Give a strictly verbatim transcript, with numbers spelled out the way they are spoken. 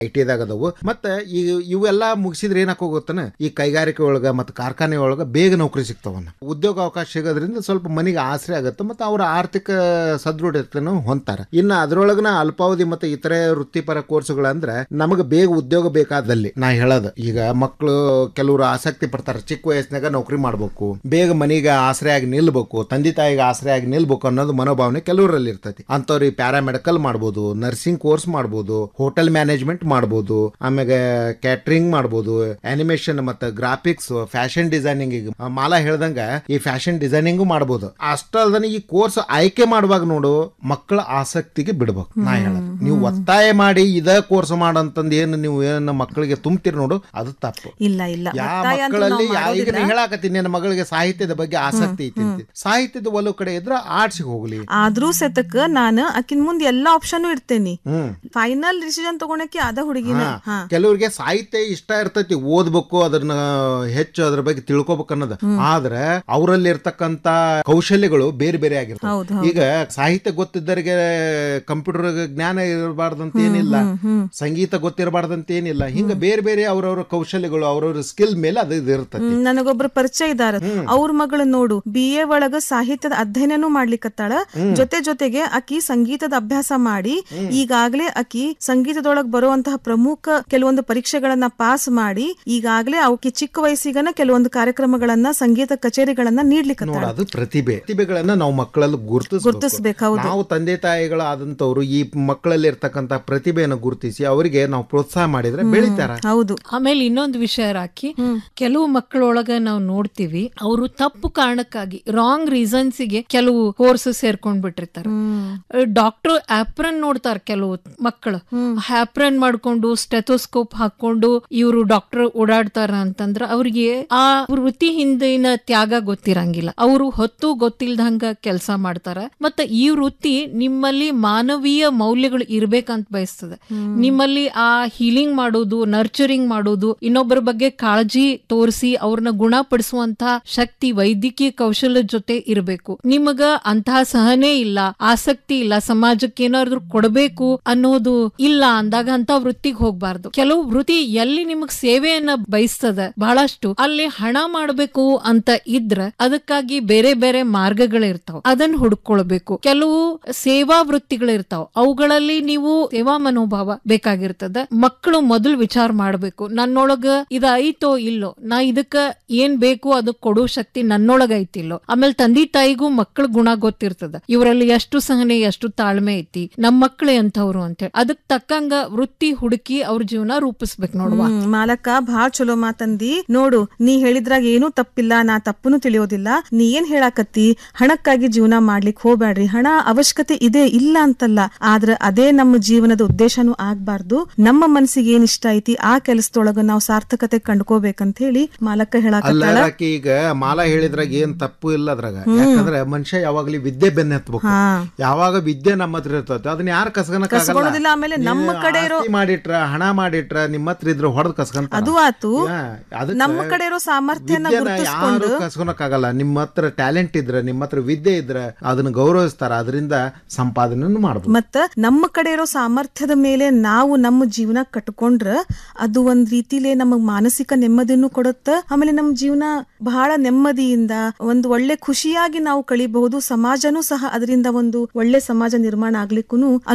I ಟಿದಾಗ ಅದಾವು. ಮತ್ತೆ ಈಗ ಇವೆಲ್ಲ ಮುಗಿಸಿದ್ರೆ ಏನಾಕ ಹೋಗುತ್ತಾನ, ಈ ಕೈಗಾರಿಕೆ ಒಳಗ ಮತ್ತು ಕಾರ್ಖಾನೆ ಒಳಗ ಬೇಗ ನೌಕರಿ ಸಿಗ್ತಾವನ್ನ, ಉದ್ಯೋಗ ಅವಕಾಶ ಸಿಗೋದ್ರಿಂದ ಸ್ವಲ್ಪ ಮನೆಗೆ ಆಸರೆ ಆಗುತ್ತೆ ಮತ್ತು ಅವರ ಆರ್ಥಿಕ ಸದೃಢತೆಯನ್ನು ಹೊಂದ್ತಾರೆ. ಇನ್ನು ಅದ್ರೊಳಗನ ಅಲ್ಪಾವಧಿ ಮತ್ತು ಇತರೆ ವೃತ್ತಿಪರ ಕೋರ್ಸ್ಗಳಂದ್ರೆ ನಮಗೆ ಬೇಗ ಉದ್ಯೋಗ ಬೇಕಾದಲ್ಲಿ ನಾ ಹೇಳೋದು, ಈಗ ಮಕ್ಕಳು ಕೆಲವರು ಆಸಕ್ತಿ ಪಡ್ತಾರೆ, ಚಿಕ್ಕ ವಯಸ್ಸಿನಾಗ ನೌಕರಿ ಮಾಡ್ಬೇಕು, ಬೇಗ ಮನೆಗೆ ಆಸರೆ ಆಗಿ ನಿಲ್ಬೇಕು, ತಂದೆ ತಾಯಿಗೆ ಆಸರೆ ಆಗಿ ನಿಲ್ಬೇಕು ಅನ್ನೋದು ಮನೋಭಾವನೆ ಕೆಲವರಲ್ಲಿ ಇರ್ತೈತಿ. ಅಂತವ್ರಿಗೆ ಪ್ಯಾರಾಮೆಡಿಕಲ್ ಮಾಡ್ಬೋದು, ನರ್ಸಿಂಗ್ ಕೋರ್ಸ್ ಮಾಡ್ಬೋದು, ಹೋಟೆಲ್ ಮ್ಯಾನೇಜ್ಮೆಂಟ್ ಮಾಡ್ಬೋದು, ಆಮೇಲೆ ಕ್ಯಾಟ್ರಿಂಗ್ ಮಾಡ್ಬೋದು, ಅನಿಮೇಷನ್ ಮತ್ತು ಗ್ರಾಫಿಕ್ಸ್, ಫ್ಯಾಷನ್ ಡಿಸೈನಿಂಗ್. ಈಗ ಮಾಲಾ ಹೇಳ್ದಂಗ ಈ ಫ್ಯಾಷನ್ ಡಿಸೈನಿಂಗು ಮಾಡ್ಬೋದು. ಅಷ್ಟಲ್ದನ ಈ ಕೋರ್ಸ್ ಆಯ್ಕೆ ಮಾಡುವಾಗ ನೋಡು ಮಕ್ಕಳ ಆಸಕ್ತಿಗೆ ಬಿಡ್ಬೇಕು. ನಾ ಹೇಳೋದು, ನೀವು ಒತ್ತಾಯ ಮಾಡಿ ಇದ ಕೋರ್ಸ್ ಮಾಡಂತಂದ್ ಏನು ನೀವು ಏನು ಮಕ್ಕಳಿಗೆ ತುಂಬ್ತೀರಿ ನೋಡು, ಅದು ತಪ್ಪು. ಇಲ್ಲ ಇಲ್ಲ ಯಾವ ಮಕ್ಕಳಲ್ಲಿ ಈಗ ನೀ ಹೇಳಾಕತ್ತೀನಿ ನನ್ನ ಮಗಳಿಗೆ ಸಾಹಿತ್ಯದ ಬಗ್ಗೆ ಆಸಕ್ತಿ ಐತಿ, ಸಾಹಿತ್ಯದ ಒಲವು ಕಡೆ ಇದ್ರ ಆರ್ಟ್ಸ್ಗೆ ಹೋಗ್ಲಿ. ಆದ್ರೂ ಸತಕ್ ನಾನು ಅಕ್ಕಿನ ಮುಂದೆ ಎಲ್ಲಾ ಆಪ್ಷನ್ ಇಡ್ತೇನಿ, ಫೈನಲ್ ಡಿಸಿಷನ್ ತಗೊಳಕ್ಕೆ ಅದ ಹುಡುಗಿನ. ಕೆಲವ್ರಿಗೆ ಸಾಹಿತ್ಯ ಇಷ್ಟ ಇರ್ತೈತಿ, ಓದ್ಬೇಕು, ಅದನ್ನ ಹೆಚ್ಚು ಅದ್ರ ಬಗ್ಗೆ ತಿಳ್ಕೊಬೇಕು ಅನ್ನೋದು. ಆದ್ರೆ ಅವರಲ್ಲಿ ಇರ್ತಕ್ಕಂತ ಕೌಶಲ್ಯಗಳು ಬೇರೆ ಬೇರೆ ಆಗಿರ್ತವೆ. ಈಗ ಸಾಹಿತ್ಯ ಗೊತ್ತಿದ್ದರಿಗೆ ಕಂಪ್ಯೂಟರ್ ಜ್ಞಾನ ಇರಬಾರ್ದಂತ ಏನಿಲ್ಲ, ಸಂಗೀತ ಗೊತ್ತಿರಬಾರ್ದಂತ ಏನಿಲ್ಲ. ಹಿಂಗ ಬೇರೆ ಬೇರೆ ಅವ್ರವ್ರ ಕೌಶಲ್ಯಗಳು ಅವ್ರವ್ರ ಸ್ಕಿಲ್ ಮೇಲೆ ಅದು ಇರ್ತದೆ. ನನಗೊಬ್ರು ಪರಿಚಯ ಇದಾರ, ಅವ್ರ ಮಗಳು ನೋಡು ಬಿ ಎ ಒಳಗ ಸಾಹಿತ್ಯದ ಅಧ್ಯಯನನೂ ಮಾಡ್ಲಿಕ್ಕತ್ತಾಳ, ಜೊತೆ ಜೊತೆಗೆ ಅಕಿ ಸಂಗೀತದ ಅಭ್ಯಾಸ ಮಾಡಿ ಈಗಾಗ್ಲೇ ಅಕಿ ಸಂಗೀತದೊಳಗ್ ಬರುವಂತಹ ಪ್ರಮುಖ ಕೆಲವೊಂದು ಪರೀಕ್ಷೆಗಳನ್ನ ಪಾಸ್ ಮಾಡಿ ಈಗಾಗ್ಲೇ ಅವಕ್ಕೆ ಚಿಕ್ಕ ವಯಸ್ಸಿಗನ ಕೆಲವೊಂದು ಕಾರ್ಯಕ್ರಮಗಳನ್ನ ಸಂಗೀತ ಕಚೇರಿಗಳನ್ನ ನೀಡ್ಲಿಕ್ಕತ್ತಾಳ. ಅದು ಪ್ರತಿಭೆ ಪ್ರತಿಭೆಗಳನ್ನ ನಾವು ಮಕ್ಕಳಲ್ಲಿ ಗುರುತಿಸಬೇಕು. ನಾವು ತಂದೆ ತಾಯಿಗಳಾದಂತವ್ರು ಈ ಮಕ್ಕಳಲ್ಲಿ ಇರ್ತಕ್ಕಂತ ಪ್ರತಿಭೆಯನ್ನು ಗುರುತಿಸಿ ಅವರಿಗೆ ನಾವು ಪ್ರೋತ್ಸಾಹ ಮಾಡಿದ್ರೆ ಬೆಳಿತಾರ. ಹೌದು. ಆಮೇಲೆ ಇನ್ನೊಂದು ವಿಷಯ ರಾಕಿ, ಕೆಲವು ಮಕ್ಕಳೊಳಗ ನಾವು ನೋಡ್ತೀವಿ ಅವರು ತಪ್ಪು ಕಾರಣಕ್ಕಾಗಿ ರಾಂಗ್ ರೀಸನ್ಸ್ ಗೆ ಕೆಲವು ಕೋರ್ಸ್ ಸೇರ್ಕೊಂಡ್ ಬಿಟ್ಟಿರ್ತಾರೆ. ಡಾಕ್ಟರ್ ಆಪ್ರನ್ ನೋಡ್ತಾರ ಕೆಲವು ಮಕ್ಕಳು, ಆಪ್ರನ್ ಮಾಡ್ಕೊಂಡು ಸ್ಟೆಥೋಸ್ಕೋಪ್ ಹಾಕೊಂಡು ಇವರು ಡಾಕ್ಟರ್ ಓಡಾಡ್ತಾರ ಅಂತಂದ್ರ ಅವ್ರಿಗೆ ಆ ವೃತ್ತಿ ಹಿಂದಿನ ತ್ಯಾಗ ಗೊತ್ತಿರಂಗಿಲ್ಲ, ಅವರು ಹೊತ್ತು ಗೊತ್ತಿಲ್ದಂಗ ಕೆಲಸ ಮಾಡ್ತಾರ. ಮತ್ತ ಈ ವೃತ್ತಿ ನಿಮ್ಮಲ್ಲಿ ಮಾನವೀಯ ಮೌಲ್ಯಗಳು ಇರ್ಬೇಕಂತ ಬಯಸ್ತದೆ. ನಿಮ್ಮಲ್ಲಿ ಆ ಹೀಲಿಂಗ್ ಮಾಡೋದು, ನರ್ಚರಿಂಗ್ ಮಾಡೋದು, ಇನ್ನೊಬ್ಬರ ಬಗ್ಗೆ ಕಾಳಜಿ ತೋರಿಸಿ ಅವ್ರನ್ನ ಗುಣಪಡಿಸುವಂತ ಶಕ್ತಿ ವೈದ್ಯಕೀಯ ಕೌಶಲ್ಯ ಜೊತೆ ಇರಬೇಕು. ನಿಮಗ ಅಂತಹ ಸಹನೆ ಇಲ್ಲ, ಆಸಕ್ತಿ ಇಲ್ಲ, ಸಮಾಜಕ್ಕೆ ಏನಾದ್ರು ಕೊಡಬೇಕು ಅನ್ನೋದು ಇಲ್ಲ ಅಂದಾಗ ಅಂತ ವೃತ್ತಿಗೆ ಹೋಗ್ಬಾರ್ದು. ಕೆಲವು ವೃತ್ತಿ ಎಲ್ಲಿ ನಿಮಗ್ ಸೇವೆಯನ್ನ ಬಯಸ್ತದ ಬಹಳಷ್ಟು, ಅಲ್ಲಿ ಹಣ ಮಾಡಬೇಕು ಅಂತ ಇದ್ರ ಅದಕ್ಕಾಗಿ ಬೇರೆ ಬೇರೆ ಮಾರ್ಗಗಳಿರ್ತಾವ, ಅದನ್ನ ಹುಡ್ಕೊಳ್ಬೇಕು. ಕೆಲವು ಸೇವಾ ವೃತ್ತಿಗಳಿರ್ತಾವ, ಅವುಗಳಲ್ಲಿ ನೀವು ಸೇವಾ ಮನೋಭಾವ ಬೇಕಾಗಿರ್ತದ. ಮಕ್ಕಳು ಮೊದಲು ವಿಚಾರ ಮಾಡ್ಬೇಕು, ನನ್ನೊಳಗ ಇದ ಐತೋ ಇಲ್ಲೋ, ನಾ ಇದಕ್ಕ ಏನ್ ಬೇಕು ಅದಕ್ ಕೊಡೋ ಶಕ್ತಿ ನನ್ನೊಳಗ ಐತಿಲ್ಲೋ. ಆಮೇಲೆ ತಂದೆ ತಾಯಿಗೂ ಮಕ್ಕಳ ಗುಣ ಗೊತ್ತಿರ್ತದ, ಇವರಲ್ಲಿ ಎಷ್ಟು ಸಹನೆ ಎಷ್ಟು ತಾಳ್ಮೆ ಐತಿ, ನಮ್ಮ ಮಕ್ಕಳೇ ಅಂತವ್ರು ಅಂತ ಹೇಳಿ ಅದಕ್ ತಕ್ಕಂಗ ವೃತ್ತಿ ಹುಡುಕಿ ಅವ್ರ ಜೀವನ ರೂಪಿಸ್ಬೇಕು. ನೋಡುವ ಮಾಲಕ ಬಹಳ ಚಲೋ ಮಾತಂದಿ ನೋಡು, ನೀ ಹೇಳಿದ್ರಾಗ ಏನೂ ತಪ್ಪಿಲ್ಲ, ನಾ ತಪ್ಪನು ತಿಳಿಯೋದಿಲ್ಲ. ನೀ ಏನ್ ಹೇಳಾಕತ್ತಿ, ಹಣಕ್ಕಾಗಿ ಜೀವನ ಮಾಡ್ಲಿಕ್ ಹೋಗ್ಬ್ಯಾಡ್ರಿ, ಹಣ ಅವಶ್ಯಕತೆ ಇದೆ ಇಲ್ಲ ಅಂತಲ್ಲ, ಆದ್ರ ಅದೇ ನಮ್ಮ ಜೀವನದ ಉದ್ದೇಶನೂ ಆಗ್ಬಾರ್ದು. ನಮ್ಮ ಮನಸ್ಸಿಗೆ ಏನ್ ಇಷ್ಟ ಐತಿ ಆ ಕೆಲಸದೊಳಗ ನಾವು ಸಾರ್ಥಕತೆ ಕಂಡ್ಕೋಬೇಕಂತ ಹೇಳಿ ಮಾಲಕ ಹೇಳಾಕತ್ತಾಳ. ಈಗ ಮಾಲಾ ಹೇಳಿದ್ರಾಗ ಏನ್ ತಪ್ಪು ಇಲ್ಲ ಅದ್ರಾಗ, ಯಾಕಂದ್ರೆ ಮನುಷ್ಯ ಯಾವಾಗ್ಲಿ ವಿದ್ಯೆ ಬೆನ್ನ ಹತ್ಬೇಕು. ಯಾವಾಗ ವಿದ್ಯೆ ನಮ್ಮ ಹತ್ರ ಇರ್ತದೆ ಅದನ್ನ ಯಾರು ಕಸ್ಕೊಳಕ್ಕಾಗಲ್ಲ. ಆಮೇಲೆ ನಮ್ಮ ಕಡೆ ಇರೋ ಮಾಡಿಟ್ರ ಹಣ ಮಾಡಿಟ್ರ ನಿಮ್ಮ ಹತ್ರ ಇದ್ರ ಹೊಡೆದ್ ಕಸ್ಕೊಂತ ಅದು ಆತು. ನಮ್ಮ ಕಡೆ ಇರೋ ಸಾಮರ್ಥ್ಯನ ಯಾರು ಕಸ್ಕೊಳಕ್ಕಾಗಲ್ಲ. ನಿಮ್ಮ ಹತ್ರ ಟ್ಯಾಲೆಂಟ್ ಇದ್ರೆ, ನಿಮ್ಮ ಹತ್ರ ವಿದ್ಯೆ ಇದ್ರೆ ಅದನ್ನ ಗೌರವಿಸ್ತಾರ, ಅದರಿಂದ ಸಂಪಾದನೆ ಮಾಡ್ಬೋದು. ಮತ್ತ ನಮ್ಮ ಕಡೆ ಇರೋ ಸಾಮರ್ಥ್ಯದ ಮೇಲೆ ನಾವು ನಮ್ಮ ಜೀವನ ಕಟ್ಕೊಂಡ್ರ ಅದು ಒಂದ್ ರೀತಿಲೇ ನಮಗ್ ಮಾನಸಿಕ ನೆಮ್ಮದಿನೂ ಕೊಡುತ್ತ. ಆಮೇಲೆ ನಮ್ ಜೀವನ ಬಹಳ ನೆಮ್ಮದಿಯಿಂದ ಒಂದು ಒಳ್ಳೆ ಖುಷಿಯಾಗಿ ನಾವು ಕಳಿಬಹುದು. ಸಮಾಜನೂ ಸಹ ಅದರಿಂದ ಒಂದು ಒಳ್ಳೆ ಸಮಾಜ ನಿರ್ಮಾಣ ಆಗ್ಲಿಕ್ಕೂ